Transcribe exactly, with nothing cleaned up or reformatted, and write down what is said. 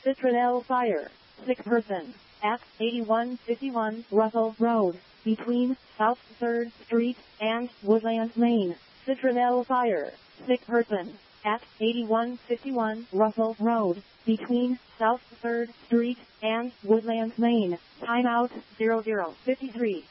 Citronelle Fire. Sick person. At eighty-one fifty-one Russell Road, between South third Street and Woodland Lane. Citronelle Fire. Sick person. At eighty-one fifty-one Russell Road, between South third Street and Woodland Lane. Timeout zero zero fifty-three.